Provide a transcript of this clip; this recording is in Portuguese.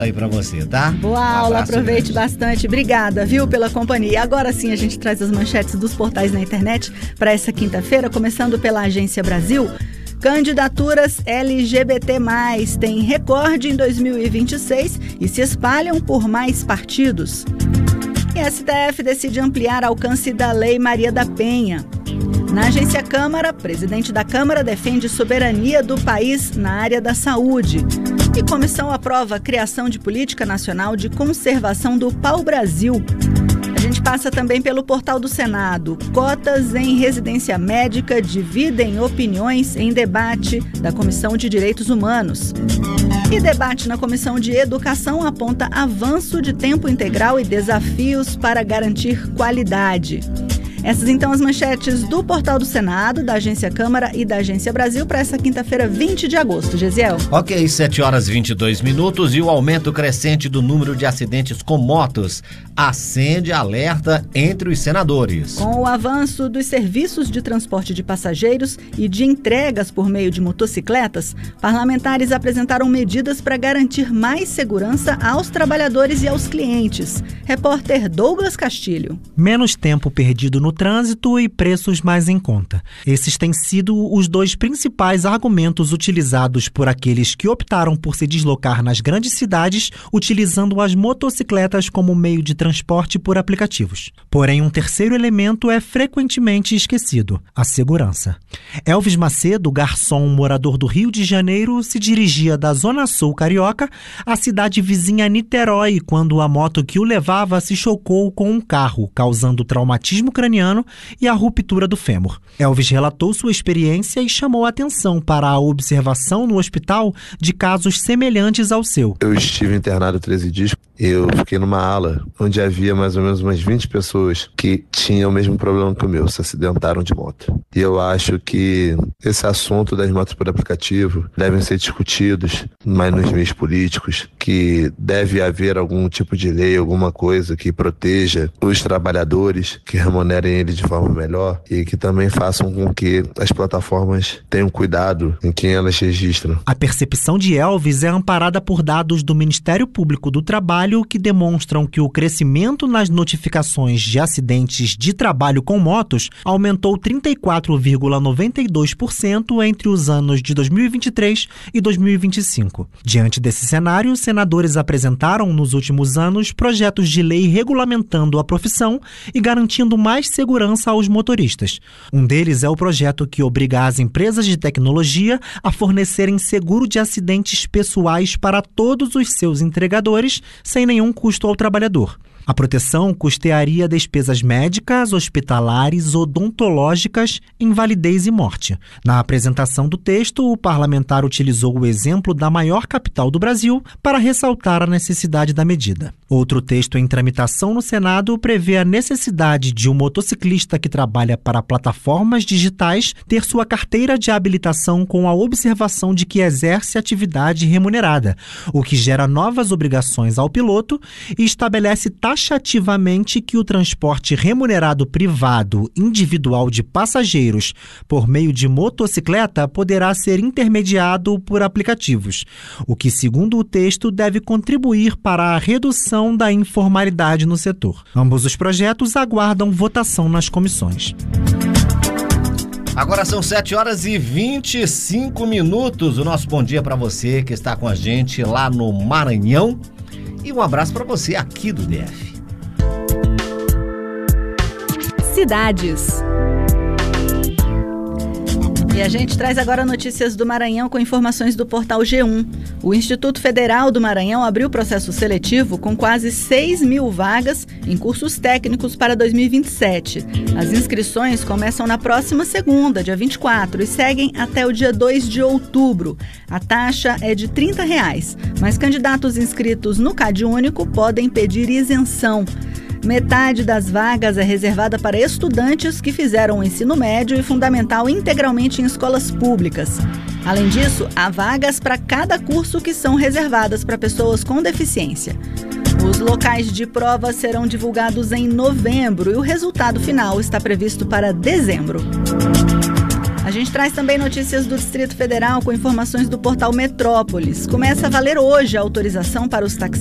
aí pra você, tá? Boa aula, aproveite bastante. Obrigada, viu, pela companhia. Agora sim a gente traz as manchetes dos portais na internet para essa quinta-feira, começando pela Agência Brasil. Candidaturas LGBT+, têm recorde em 2026 e se espalham por mais partidos. E STF decide ampliar alcance da Lei Maria da Penha. Na Agência Câmara, presidente da Câmara defende soberania do país na área da saúde. E comissão aprova a criação de política nacional de conservação do pau-brasil. A gente passa também pelo portal do Senado. Cotas em residência médica dividem opiniões em debate da Comissão de Direitos Humanos. E debate na Comissão de Educação aponta avanço de tempo integral e desafios para garantir qualidade. Essas então as manchetes do portal do Senado, da Agência Câmara e da Agência Brasil para essa quinta-feira, 20 de agosto. Gesiel. Ok, 7h22 e o aumento crescente do número de acidentes com motos acende alerta entre os senadores. Com o avanço dos serviços de transporte de passageiros e de entregas por meio de motocicletas, parlamentares apresentaram medidas para garantir mais segurança aos trabalhadores e aos clientes. Repórter Douglas Castilho. Menos tempo perdido no trânsito e preços mais em conta. Esses têm sido os dois principais argumentos utilizados por aqueles que optaram por se deslocar nas grandes cidades, utilizando as motocicletas como meio de transporte por aplicativos. Porém, um terceiro elemento é frequentemente esquecido: a segurança. Elvis Macedo, garçom morador do Rio de Janeiro, se dirigia da Zona Sul carioca à cidade vizinha Niterói quando a moto que o levava se chocou com um carro, causando traumatismo craniano e a ruptura do fêmur. Elvis relatou sua experiência e chamou a atenção para a observação no hospital de casos semelhantes ao seu. Eu estive internado 13 dias. Eu fiquei numa ala onde havia mais ou menos umas 20 pessoas que tinham o mesmo problema que o meu, se acidentaram de moto. E eu acho que esse assunto das motos por aplicativo devem ser discutidos mais nos meios políticos, que deve haver algum tipo de lei, alguma coisa que proteja os trabalhadores, que remunerem ele de forma melhor e que também façam com que as plataformas tenham cuidado em quem elas registram. A percepção de Elvis é amparada por dados do Ministério Público do Trabalho que demonstram que o crescimento nas notificações de acidentes de trabalho com motos aumentou 34,92% entre os anos de 2023 e 2025. Diante desse cenário, senadores apresentaram nos últimos anos projetos de lei regulamentando a profissão e garantindo mais segurança aos motoristas. Um deles é o projeto que obriga as empresas de tecnologia a fornecerem seguro de acidentes pessoais para todos os seus entregadores, sem nenhum custo ao trabalhador. A proteção custearia despesas médicas, hospitalares, odontológicas, invalidez e morte. Na apresentação do texto, o parlamentar utilizou o exemplo da maior capital do Brasil para ressaltar a necessidade da medida. Outro texto em tramitação no Senado prevê a necessidade de um motociclista que trabalha para plataformas digitais ter sua carteira de habilitação com a observação de que exerce atividade remunerada, o que gera novas obrigações ao piloto e estabelece taxativamente que o transporte remunerado privado individual de passageiros por meio de motocicleta poderá ser intermediado por aplicativos, o que, segundo o texto, deve contribuir para a redução da informalidade no setor. Ambos os projetos aguardam votação nas comissões. Agora são 7h25. O nosso bom dia para você que está com a gente lá no Maranhão. E um abraço para você aqui do DF. Cidades. E a gente traz agora notícias do Maranhão com informações do portal G1. O Instituto Federal do Maranhão abriu processo seletivo com quase 6.000 vagas em cursos técnicos para 2027. As inscrições começam na próxima segunda, dia 24, e seguem até o dia 2 de outubro. A taxa é de R$ 30, mas candidatos inscritos no CadÚnico podem pedir isenção. Metade das vagas é reservada para estudantes que fizeram o ensino médio e fundamental integralmente em escolas públicas. Além disso, há vagas para cada curso que são reservadas para pessoas com deficiência. Os locais de prova serão divulgados em novembro e o resultado final está previsto para dezembro. A A gente traz também notícias do Distrito Federal com informações do portal Metrópolis. Começa a valer hoje a autorização para os taxistas